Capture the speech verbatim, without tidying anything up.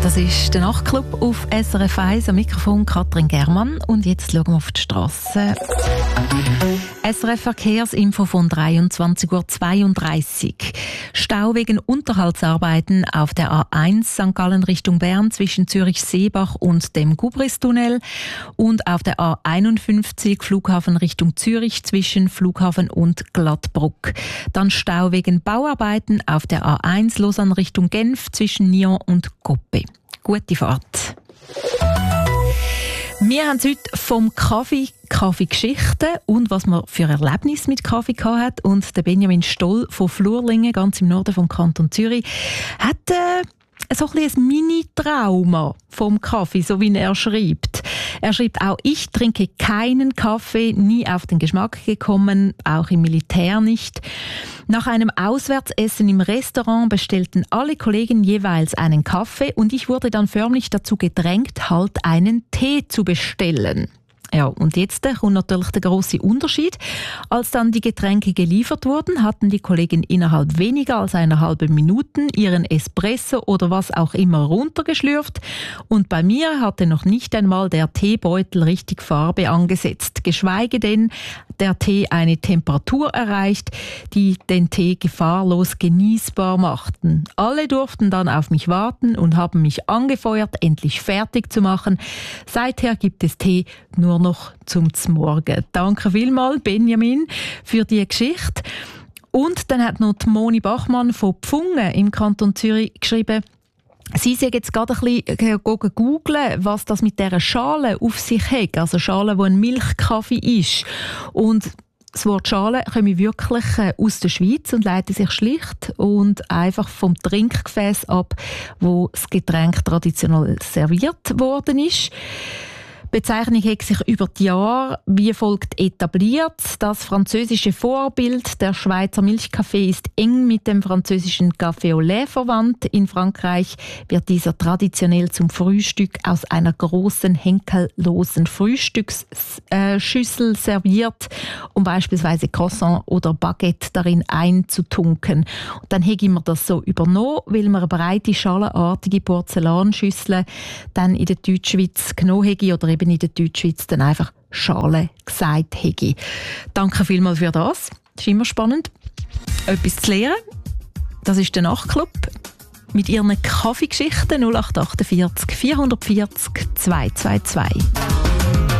Das ist der Nachtclub auf S R F eins, am Mikrofon Katrin Germann. Und jetzt schauen wir auf die Strasse. S R F Verkehrsinfo von dreiundzwanzig Uhr zweiunddreißig. Stau wegen Unterhaltsarbeiten auf der A eins Sankt Gallen Richtung Bern zwischen Zürich-Seebach und dem Gubristunnel und auf der A einundfünfzig Flughafen Richtung Zürich zwischen Flughafen und Glattbruck. Dann Stau wegen Bauarbeiten auf der A eins Lausanne Richtung Genf zwischen Nyon und Coppet. Gute Fahrt. Wir haben heute vom Kaffee, Kaffeegeschichten und was man für Erlebnisse mit Kaffee gehabt hat. Und der Benjamin Stoll von Flurlingen, ganz im Norden vom Kanton Zürich, hat äh, so ein bisschen ein Mini-Trauma vom Kaffee, so wie er schreibt. Er schreibt auch, ich trinke keinen Kaffee, nie auf den Geschmack gekommen, auch im Militär nicht. Nach einem Auswärtsessen im Restaurant bestellten alle Kollegen jeweils einen Kaffee und ich wurde dann förmlich dazu gedrängt, halt einen Tee zu bestellen. Ja, und jetzt kommt natürlich der grosse Unterschied. Als dann die Getränke geliefert wurden, hatten die Kollegen innerhalb weniger als einer halben Minute ihren Espresso oder was auch immer runtergeschlürft. Und bei mir hatte noch nicht einmal der Teebeutel richtig Farbe angesetzt, geschweige denn der Tee eine Temperatur erreicht, die den Tee gefahrlos genießbar machten. Alle durften dann auf mich warten und haben mich angefeuert, endlich fertig zu machen. Seither gibt es Tee nur noch zum Zmorgen. Danke vielmals, Benjamin, für die Geschichte. Und dann hat noch die Moni Bachmann von Pfungen im Kanton Zürich geschrieben, sie sind jetzt gerade ein bisschen googeln, was das mit dieser Schale auf sich hat. Also Schale, die ein Milchkaffee ist. Und das Wort Schale komme wirklich aus der Schweiz und leitet sich schlicht und einfach vom Trinkgefäß ab, wo das Getränk traditionell serviert worden ist. Die Bezeichnung hat sich über die Jahre wie folgt etabliert. Das französische Vorbild, der Schweizer Milchkaffee, ist eng mit dem französischen Café au lait verwandt. In Frankreich wird dieser traditionell zum Frühstück aus einer großen, henkellosen Frühstücksschüssel serviert, um beispielsweise Croissant oder Baguette darin einzutunken. Und dann habe wir das so übernommen, weil wir eine breite, schalenartige Porzellanschüssel dann in der Deutschschweiz genommen haben oder eben in der Deutschschweiz dann einfach Schale gesagt hätte. Danke vielmals für das. Das ist immer spannend, etwas zu lernen. Das ist der Nachtclub mit ihren Kaffeegeschichten null acht acht vier vier vier null zwei zwei zwei.